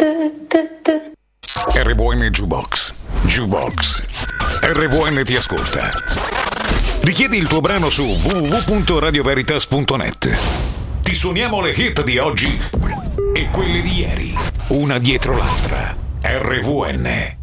RVN Jukebox. Jukebox. RVN ti ascolta. Richiedi il tuo brano su www.radioveritas.net. Ti suoniamo le hit di oggi e quelle di ieri, una dietro l'altra. RVN.